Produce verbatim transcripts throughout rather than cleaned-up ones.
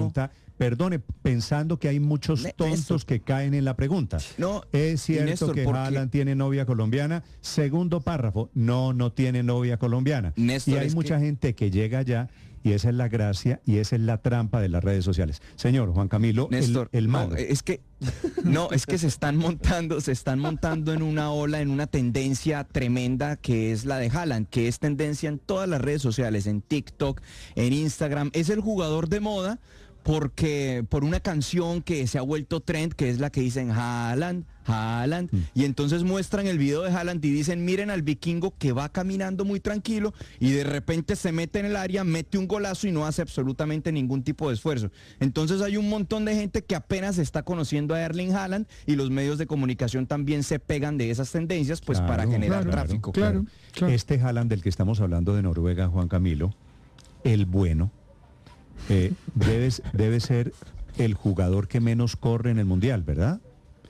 pregunta, perdone, pensando que hay muchos Ne- tontos Néstor. que caen en la pregunta. No, ¿Es cierto Néstor, que ¿por qué? Haaland tiene novia colombiana? Segundo párrafo, no, no tiene novia colombiana. Néstor, y hay es mucha que- gente que llega allá y esa es la gracia y esa es la trampa de las redes sociales. Señor Juan Camilo, el- Néstor, el, no, malo. es que no, es que se están montando, se están montando en una ola, en una tendencia tremenda que es la de Haaland, que es tendencia en todas las redes sociales, en TikTok, en Instagram. Es el jugador de moda porque por una canción que se ha vuelto trend, que es la que dicen Haaland, Haaland, y entonces muestran el video de Haaland y dicen, miren al vikingo que va caminando muy tranquilo y de repente se mete en el área, mete un golazo y no hace absolutamente ningún tipo de esfuerzo. Entonces hay un montón de gente que apenas está conociendo a Erling Haaland y los medios de comunicación también se pegan de esas tendencias pues Claro, para generar claro, tráfico. claro. claro. Este Haaland del que estamos hablando de Noruega, Juan Camilo, el bueno, eh, debe, debe ser el jugador que menos corre en el Mundial, ¿verdad?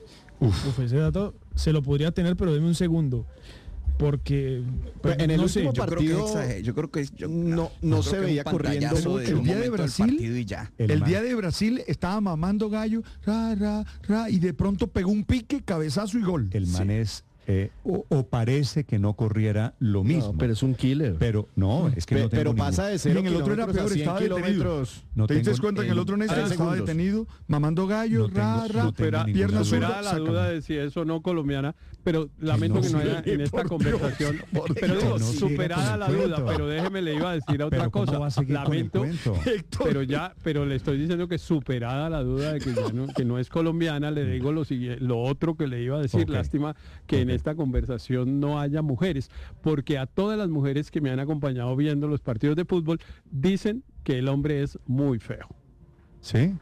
Uf, ese dato se lo podría tener, pero deme un segundo. Porque pues, en el no último sé, yo- Yo creo que partido, exageré, yo creo que es- yo- no- yo no creo se que un veía corriendo. pantallazo de El un día de momento del Brasil, partido y ya. El el man- día de Brasil estaba mamando gallo, ra, ra, ra, y de pronto pegó un pique, cabezazo y gol. El man es, eh, o, o parece que no corriera lo mismo. No, pero es un killer. Pero no, es que Pe- no tengo pero ningún- pasa de Y cero en el otro era kilómetros a peor, cien estaba detenido. kilómetros. No ¿Te diste tengo cuenta que en el el- otro Néstor tres estaba segundos. detenido, mamando gallo, No ra, tengo- ra, no tengo Supera- ninguna pierna duda. zurda, superada la sácalo. duda de si es o no colombiana, pero lamento no que no sé, haya en esta por conversación. Dios, por pero Dios. digo, No siga superada con la el duda, cuento. pero déjeme le iba a decir otra Pero ¿cómo cosa. va a seguir con el Lamento, cuento? Héctor, pero ya, pero le estoy diciendo que superada la duda de que, ya no, que no es colombiana, le digo lo siguiente, lo otro que le iba a decir, Ok. lástima que en Ok. esta conversación no haya mujeres, porque a todas las mujeres que me han acompañado viendo los partidos de fútbol dicen que el hombre es muy feo. ¿Sí?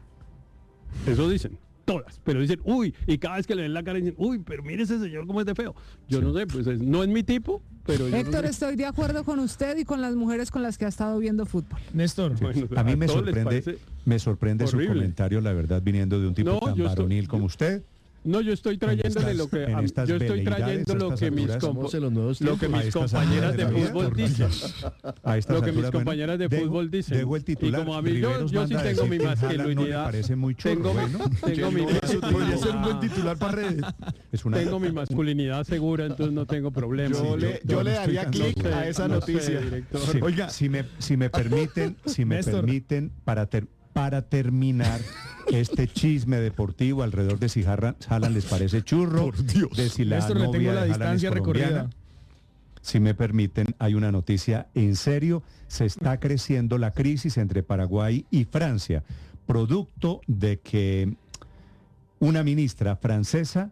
Eso dicen, todas, pero dicen, uy, y cada vez que le ven la cara dicen, uy, pero mire ese señor cómo es de feo. Yo no sé, pues es- no es mi tipo, pero yo no Héctor, sé. estoy de acuerdo con usted y con las mujeres con las que ha estado viendo fútbol. Néstor, Bueno, A mí me todos les sorprende, parece- me sorprende su horrible. comentario, la verdad, viniendo de un tipo No, tan yo estoy- varonil yo- como usted. No, yo estoy trayéndole estas- lo que en a- estas yo estoy veleidades, trayendo a lo estas que mis alturas, compa- Estamos en los nuevos lo que tiempos. A mis estas compañeras alturas de la vida, fútbol por dicen. Dios. A estas Lo que mis alturas, bueno, compañeras de dejo- fútbol dicen. dejo el titular. Y como a mí yo, Riveros yo sí manda a tengo mi decir que Haaland no le masculinidad. parece muy churro, tengo, bueno. tengo mi Eso podría ser un buen masculinidad. titular para redes. Es una, Tengo mi masculinidad segura, entonces no tengo problema. Yo le- yo le daría no clic sé, a esa no noticia. sé, director. Sí, Oiga. si me, si me permiten, si me Néstor. permiten, para, ter- para terminar este chisme deportivo alrededor de si Haaland Haaland les parece churro, Por Dios. de si la Néstor, le novia tengo de la Haaland es distancia colombiana. recorrida. Si me permiten, hay una noticia en serio, se está creciendo la crisis entre Paraguay y Francia, producto de que una ministra francesa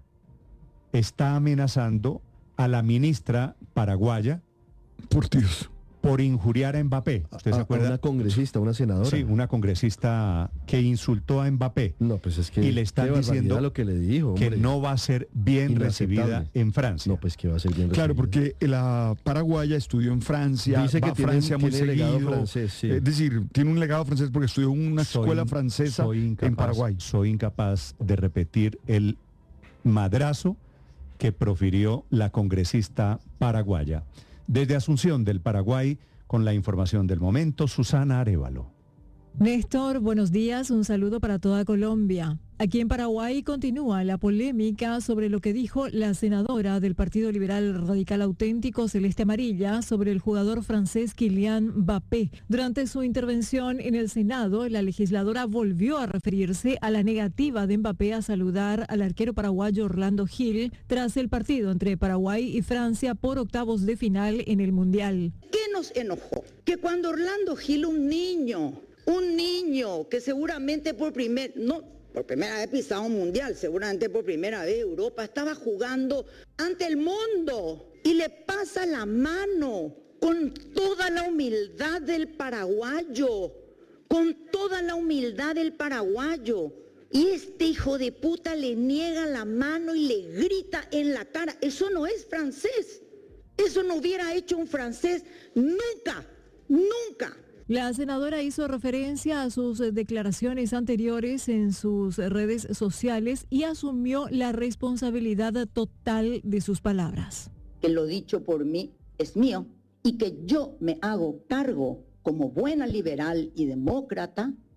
está amenazando a la ministra paraguaya Por Dios. por injuriar a Mbappé. ¿Usted A- se a acuerda? una congresista, una senadora. Sí, una congresista que insultó a Mbappé No, pues es que y le están qué barbaridad diciendo lo que le dijo, que hombre. no va a ser bien Inaceptable. recibida en Francia. No, pues que va a ser bien Claro, recibida. porque la paraguaya estudió en Francia, Dice que va a tiene- Francia muy tiene legado seguido. francés, sí. Es decir, tiene un legado francés porque estudió en una Soy escuela in- francesa soy incapaz- en Paraguay. Soy incapaz de repetir el madrazo que profirió la congresista paraguaya. Desde Asunción del Paraguay, con la información del momento, Susana Arévalo. Néstor, buenos días, un saludo para toda Colombia. Aquí en Paraguay continúa la polémica sobre lo que dijo la senadora del Partido Liberal Radical Auténtico Celeste Amarilla sobre el jugador francés Kylian Mbappé. Durante su intervención en el Senado, la legisladora volvió a referirse a la negativa de Mbappé a saludar al arquero paraguayo Orlando Gil tras el partido entre Paraguay y Francia por octavos de final en el Mundial. ¿Qué nos enojó? Que cuando Orlando Gil, un niño, un niño que seguramente por primer, no, por primera vez pisaba un mundial, seguramente por primera vez Europa, estaba jugando ante el mundo y le pasa la mano con toda la humildad del paraguayo, con toda la humildad del paraguayo. Y este hijo de puta le niega la mano y le grita en la cara. Eso no es francés. Eso no hubiera hecho un francés nunca, nunca. La senadora hizo referencia a sus eh, declaraciones anteriores en sus redes sociales y asumió la responsabilidad total de sus palabras. Que lo dicho por mí es mío y que yo me hago cargo como buena liberal y demócrata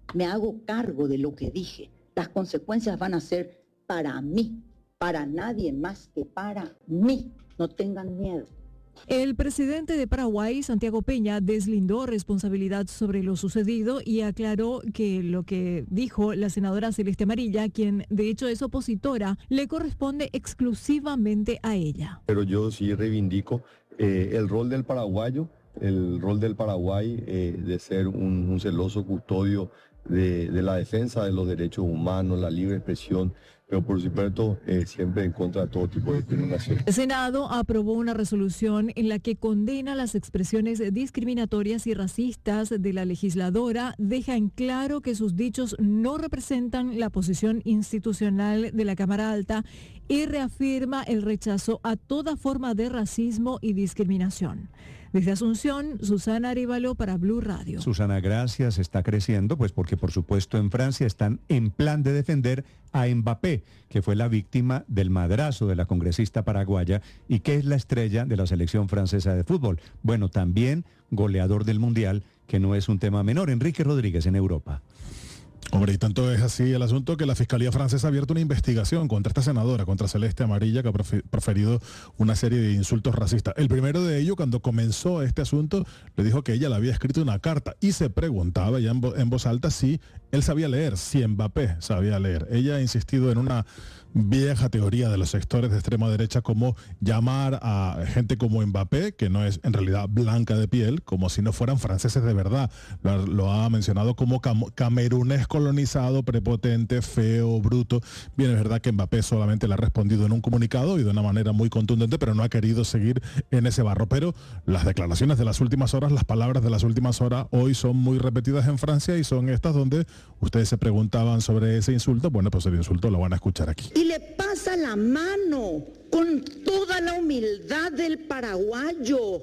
me hago cargo de lo que dije. Las consecuencias van a ser para mí, para nadie más que para mí. No tengan miedo. El presidente de Paraguay, Santiago Peña, deslindó responsabilidad sobre lo sucedido y aclaró que lo que dijo la senadora Celeste Amarilla, quien de hecho es opositora, le corresponde exclusivamente a ella. Pero yo sí reivindico eh, el rol del paraguayo, el rol del Paraguay eh, de ser un, un celoso custodio de, de la defensa de los derechos humanos, la libre expresión, pero por supuesto eh, siempre en contra de todo tipo de discriminación. El Senado aprobó una resolución en la que condena las expresiones discriminatorias y racistas de la legisladora, deja en claro que sus dichos no representan la posición institucional de la Cámara Alta y reafirma el rechazo a toda forma de racismo y discriminación. Desde Asunción, Susana Arévalo para Blue Radio. Susana, gracias. Está creciendo, pues porque por supuesto en Francia están en plan de defender a Mbappé, que fue la víctima del madrazo de la congresista paraguaya y que es la estrella de la selección francesa de fútbol. Bueno, también goleador del Mundial, que no es un tema menor. Enrique Rodríguez en Europa. Hombre, y tanto es así el asunto que la Fiscalía Francesa ha abierto una investigación contra esta senadora, contra Celeste Amarilla, que ha proferido una serie de insultos racistas. El primero de ellos, cuando comenzó este asunto, le dijo que ella le había escrito una carta y se preguntaba ya en, vo en voz alta si él sabía leer, si Mbappé sabía leer. Ella ha insistido en una vieja teoría de los sectores de extrema derecha como llamar a gente como Mbappé, que no es en realidad blanca de piel, como si no fueran franceses de verdad. Lo, lo ha mencionado como cam camerunés colonizado, prepotente, feo, bruto. Bien, es verdad que Mbappé solamente le ha respondido en un comunicado y de una manera muy contundente, pero no ha querido seguir en ese barro. Pero las declaraciones de las últimas horas, las palabras de las últimas horas hoy son muy repetidas en Francia y son estas donde ustedes se preguntaban sobre ese insulto. Bueno, pues el insulto lo van a escuchar aquí. Y le pasa la mano con toda la humildad del paraguayo,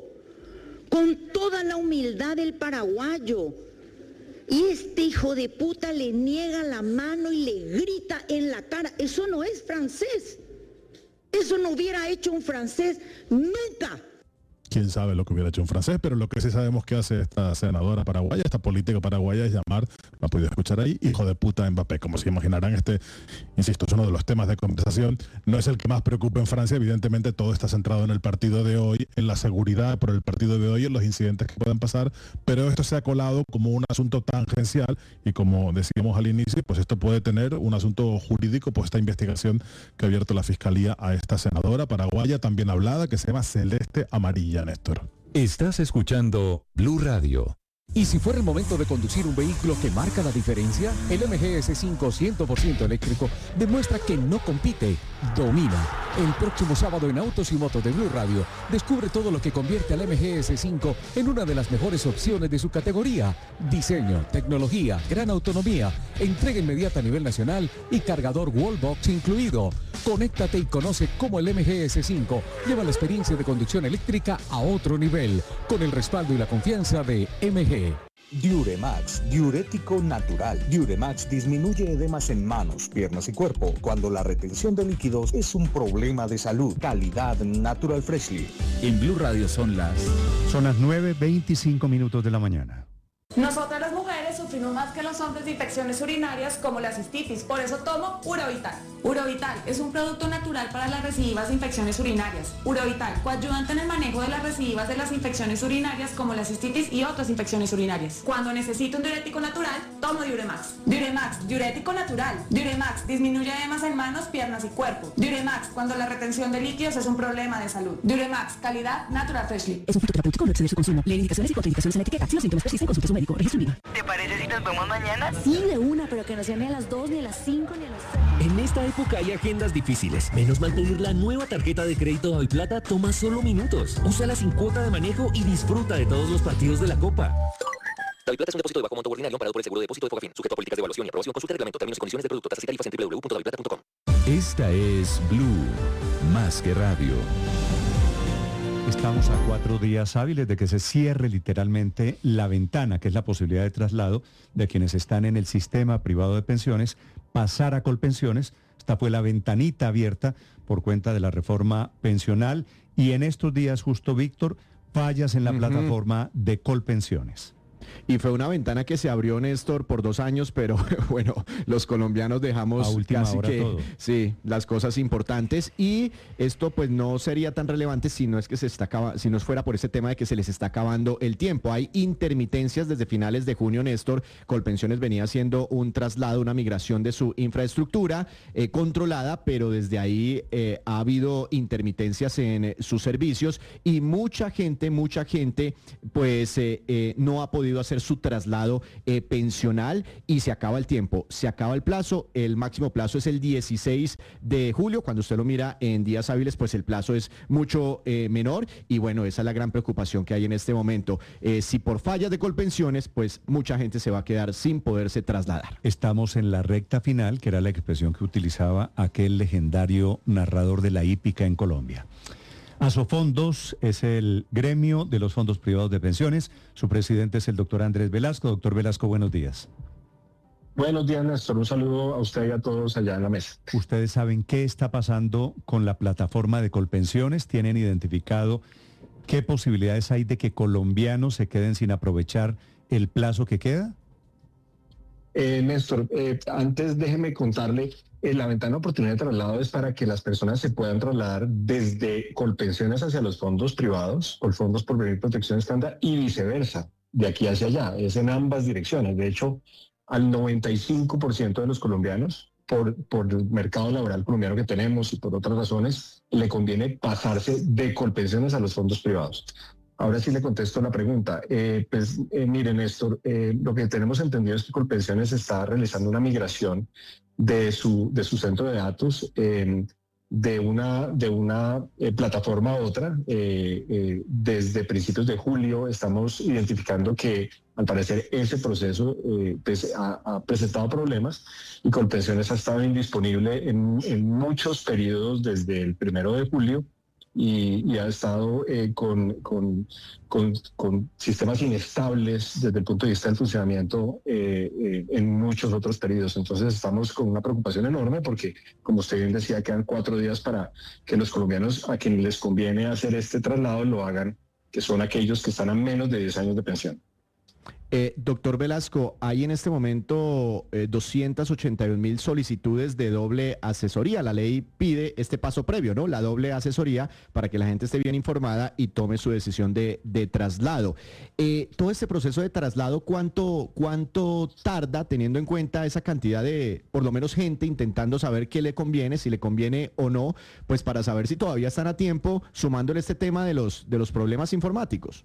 con toda la humildad del paraguayo. Y este hijo de puta le niega la mano y le grita en la cara. Eso no es francés. Eso no hubiera hecho un francés nunca. Quién sabe lo que hubiera hecho un francés, pero lo que sí sabemos que hace esta senadora paraguaya, esta política paraguaya, es llamar, lo ha podido escuchar ahí, hijo de puta Mbappé. Como se imaginarán, este, insisto, es uno de los temas de conversación, no es el que más preocupa en Francia. Evidentemente todo está centrado en el partido de hoy, en la seguridad por el partido de hoy, en los incidentes que puedan pasar, pero esto se ha colado como un asunto tangencial y como decíamos al inicio, pues esto puede tener un asunto jurídico, pues esta investigación que ha abierto la Fiscalía a esta senadora paraguaya, también hablada, que se llama Celeste Amarilla. Néstor. Estás escuchando Blue Radio. ¿Y si fuera el momento de conducir un vehículo que marca la diferencia? El M G S cinco cien por ciento eléctrico demuestra que no compite, domina. El próximo sábado en Autos y Motos de Blue Radio, descubre todo lo que convierte al M G S cinco en una de las mejores opciones de su categoría. Diseño, tecnología, gran autonomía, entrega inmediata a nivel nacional y cargador Wallbox incluido. Conéctate y conoce cómo el M G S cinco lleva la experiencia de conducción eléctrica a otro nivel, con el respaldo y la confianza de M G. Diuremax, diurético natural. Diuremax disminuye edemas en manos, piernas y cuerpo cuando la retención de líquidos es un problema de salud. Calidad Natural Freshly. En Blue Radio son las... Son las nueve veinticinco minutos de la mañana. Nosotras las mujeres sufrimos más que los hombres de infecciones urinarias como la cistitis, por eso tomo Urovital. Urovital es un producto natural para las recidivas de infecciones urinarias. Urovital, coadyuvante en el manejo de las recidivas de las infecciones urinarias como la cistitis y otras infecciones urinarias. Cuando necesito un diurético natural, tomo Diuremax. Diuremax, diurético natural. Diuremax, disminuye edemas en manos, piernas y cuerpo. Diuremax, cuando la retención de líquidos es un problema de salud. Diuremax, calidad Natural Freshly. Es un fitoterapéutico, no exceder su consumo. Lee indicaciones y contraindicaciones en la etiqueta. Si los síntomas persisten, consulte a su médico. Registro I V A. ¿Te parece si nos vemos mañana? Sí, de una, pero que no sea ni a las dos, ni a las cinco, ni a las seis. En esta época hay agendas difíciles. Menos mal pedir la nueva tarjeta de crédito Daviplata toma solo minutos. Úsala sin cuota de manejo y disfruta de todos los partidos de la Copa. Daviplata es un depósito de bajo monto ordinario amparado por el seguro de depósito de Fogafín, sujeto a políticas de evaluación y aprobación. Consulta el reglamento, términos y condiciones del producto, tasas y tarifas en doble u doble u doble u punto daviplata punto com. Esta es Blue, más que radio. Estamos a cuatro días hábiles de que se cierre literalmente la ventana, que es la posibilidad de traslado de quienes están en el sistema privado de pensiones, pasar a Colpensiones. Esta fue la ventanita abierta por cuenta de la reforma pensional y en estos días, justo Víctor, fallas en la uh-huh. plataforma de Colpensiones. Y fue una ventana que se abrió, Néstor, por dos años, pero bueno, los colombianos dejamos A última casi hora que todo. sí, las cosas importantes, y esto pues no sería tan relevante si no es que se está acaba- si no fuera por ese tema de que se les está acabando el tiempo. Hay intermitencias desde finales de junio, Néstor. Colpensiones venía haciendo un traslado, una migración de su infraestructura eh, controlada, pero desde ahí eh, ha habido intermitencias en eh, sus servicios, y mucha gente, mucha gente pues eh, eh, no ha podido hacer su traslado eh, pensional, y se acaba el tiempo, se acaba el plazo. El máximo plazo es el dieciséis de julio. Cuando usted lo mira en días hábiles, pues el plazo es mucho eh, menor, y bueno, esa es la gran preocupación que hay en este momento. Eh, si por fallas de Colpensiones, pues mucha gente se va a quedar sin poderse trasladar. Estamos en la recta final, que era la expresión que utilizaba aquel legendario narrador de la hípica en Colombia. Asofondos es el gremio de los fondos privados de pensiones. Su presidente es el doctor Andrés Velasco. Doctor Velasco, buenos días. Buenos días, Néstor. Un saludo a usted y a todos allá en la mesa. ¿Ustedes saben qué está pasando con la plataforma de Colpensiones? ¿Tienen identificado qué posibilidades hay de que colombianos se queden sin aprovechar el plazo que queda? Eh, Néstor, eh, antes déjeme contarle, eh, la ventana de oportunidad de traslado es para que las personas se puedan trasladar desde Colpensiones hacia los fondos privados, o fondos por venir protección estándar, y viceversa, de aquí hacia allá. Es en ambas direcciones. De hecho, al noventa y cinco por ciento de los colombianos, por, por el mercado laboral colombiano que tenemos y por otras razones, le conviene pasarse de Colpensiones a los fondos privados. Ahora sí le contesto la pregunta. Eh, pues eh, mire, Néstor, eh, lo que tenemos entendido es que Colpensiones está realizando una migración de su, de su centro de datos eh, de una, de una eh, plataforma a otra. Eh, eh, desde principios de julio estamos identificando que al parecer ese proceso eh, pues, ha, ha presentado problemas, y Colpensiones ha estado indisponible en, en muchos periodos desde el primero de julio. Y, y ha estado eh, con, con, con, con sistemas inestables desde el punto de vista del funcionamiento eh, eh, en muchos otros periodos. Entonces estamos con una preocupación enorme porque, como usted bien decía, quedan cuatro días para que los colombianos a quienes les conviene hacer este traslado lo hagan, que son aquellos que están a menos de diez años de pensión. Eh, doctor Velasco, hay en este momento eh, doscientas ochenta y un mil solicitudes de doble asesoría. La ley pide este paso previo, ¿no? La doble asesoría para que la gente esté bien informada y tome su decisión de, de traslado. Eh, todo este proceso de traslado, ¿cuánto, ¿cuánto tarda, teniendo en cuenta esa cantidad de, por lo menos, gente intentando saber qué le conviene, si le conviene o no, pues para saber si todavía están a tiempo, sumándole este tema de los, de los problemas informáticos?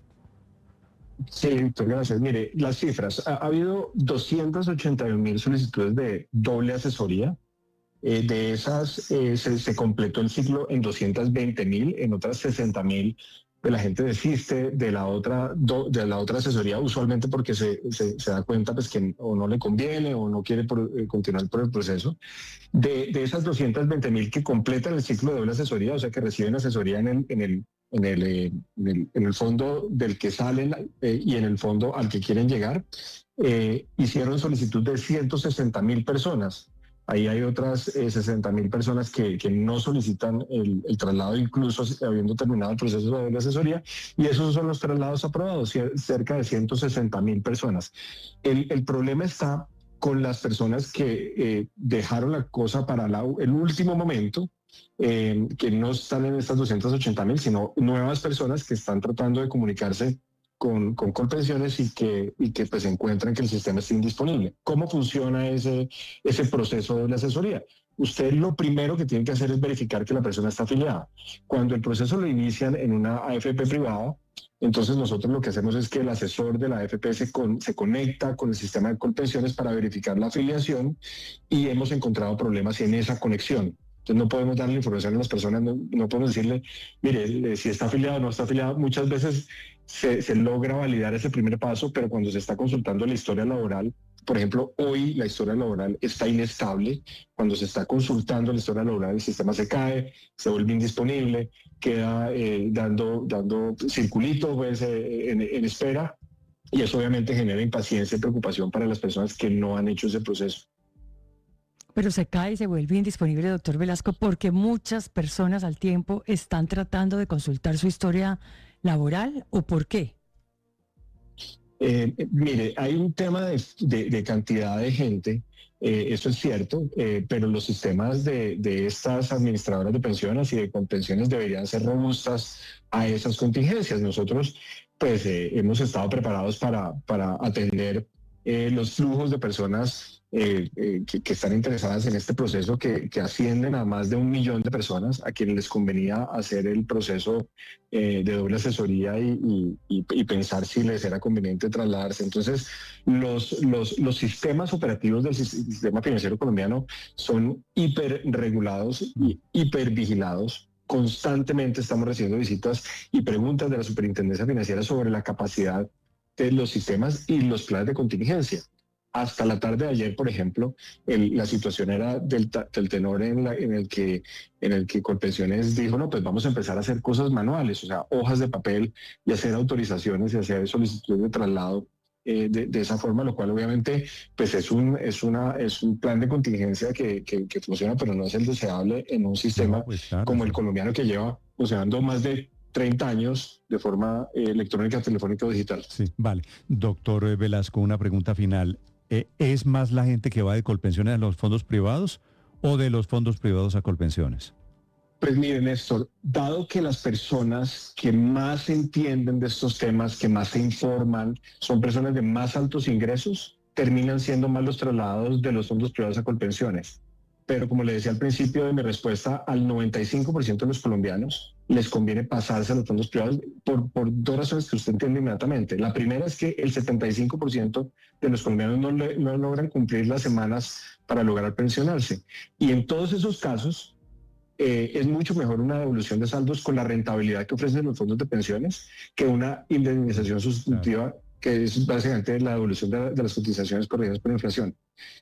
Sí, Víctor, gracias. Mire, las cifras. Ha, ha habido doscientas ochenta y un mil solicitudes de doble asesoría. Eh, de esas eh, se, se completó el ciclo en doscientas veinte mil, en otras sesenta mil. Pues la gente desiste de la otra do, de la otra asesoría, usualmente porque se, se, se da cuenta pues que o no le conviene o no quiere por, eh, continuar por el proceso. De, de esas doscientas veinte mil que completan el ciclo de doble asesoría, o sea que reciben asesoría en el, en el En el, eh, en, el, en el fondo del que salen eh, y en el fondo al que quieren llegar, eh, hicieron solicitud de ciento sesenta mil personas. Ahí hay otras eh, sesenta mil personas que, que no solicitan el, el traslado, incluso habiendo terminado el proceso de doble asesoría, y esos son los traslados aprobados, cerca de ciento sesenta mil personas. El, el problema está con las personas que eh, dejaron la cosa para la, el último momento, eh, que no están en estas doscientas ochenta mil, sino nuevas personas que están tratando de comunicarse con, con Colpensiones y que, y que pues encuentran que el sistema está indisponible. ¿Cómo funciona ese, ese proceso de la asesoría? Usted lo primero que tiene que hacer es verificar que la persona está afiliada. Cuando el proceso lo inician en una A F P privada, entonces nosotros lo que hacemos es que el asesor de la A F P se, con, se conecta con el sistema de Colpensiones para verificar la afiliación, y hemos encontrado problemas en esa conexión. Entonces no podemos darle información a las personas, no, no podemos decirle, mire, si está afiliado o no está afiliado. Muchas veces se, se logra validar ese primer paso, pero cuando se está consultando la historia laboral, por ejemplo, hoy la historia laboral está inestable. Cuando se está consultando la historia laboral, el sistema se cae, se vuelve indisponible, queda eh, dando, dando circulito pues, eh, en, en espera, y eso obviamente genera impaciencia y preocupación para las personas que no han hecho ese proceso. Pero se cae y se vuelve indisponible, doctor Velasco, porque muchas personas al tiempo están tratando de consultar su historia laboral, ¿o por qué? Eh, mire, hay un tema de, de- de cantidad de gente, eh, eso es cierto, eh, pero los sistemas de, de estas administradoras de pensiones y de contenciones deberían ser robustas a esas contingencias. Nosotros, pues, eh, hemos estado preparados para, para atender eh, los flujos de personas eh, eh, que, que están interesadas en este proceso, que, que ascienden a más de un millón de personas a quienes les convenía hacer el proceso eh, de doble asesoría y, y- y- y pensar si les era conveniente trasladarse. Entonces, los, los, los sistemas operativos del sis- sistema financiero colombiano son hiperregulados y hipervigilados. Constantemente estamos recibiendo visitas y preguntas de la Superintendencia Financiera sobre la capacidad de los sistemas y los planes de contingencia. Hasta la tarde de ayer, por ejemplo, el- la situación era del, ta- del tenor en, la- en el que en el que Colpensiones dijo, no, pues vamos a empezar a hacer cosas manuales, o sea, hojas de papel y hacer autorizaciones y hacer solicitudes de traslado eh, de, de esa forma, lo cual obviamente pues es un, es una, es un plan de contingencia que, que- que funciona, pero no es el deseable en un sistema como el colombiano, que lleva funcionando más de treinta años de forma eh, electrónica, telefónica o digital. Sí, vale. Doctor eh, Velasco, una pregunta final. Eh, ¿Es más la gente que va de Colpensiones a los fondos privados o de los fondos privados a Colpensiones? Pues miren, Néstor, dado que las personas que más entienden de estos temas, que más se informan, son personas de más altos ingresos, terminan siendo más los trasladados de los fondos privados a Colpensiones. Pero como le decía al principio de mi respuesta, al noventa y cinco por ciento de los colombianos les conviene pasarse a los fondos privados por, por dos razones que usted entiende inmediatamente. La primera es que el setenta y cinco por ciento de los colombianos no, le- no logran cumplir las semanas para lograr pensionarse. Y en todos esos casos, eh, es mucho mejor una devolución de saldos con la rentabilidad que ofrecen los fondos de pensiones que una indemnización sustitutiva, que es básicamente la devolución de, de las cotizaciones corregidas por inflación.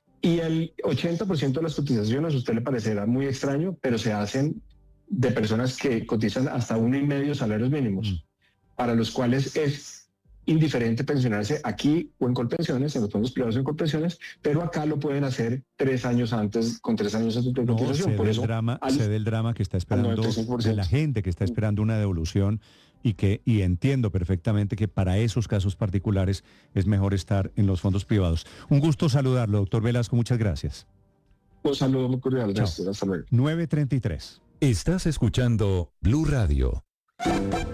Y el ochenta por ciento de las cotizaciones, a usted le parecerá muy extraño, pero se hacen de personas que cotizan hasta uno y medio salarios mínimos, para los cuales es indiferente pensionarse aquí o en Colpensiones, en los fondos privados o en Colpensiones, pero acá lo pueden hacer tres años antes, con tres años antes de No, cotización. sé Por del eso, drama, al- sé del drama que está esperando, noventa y cinco por de ciento. la gente que está esperando una devolución y que y entiendo perfectamente que para esos casos particulares es mejor estar en los fondos privados. Un gusto saludarlo, doctor Velasco, muchas gracias. un saludo muy cordial, Chao. Néstor. Hasta luego. nueve treinta y tres. Estás escuchando Blue Radio.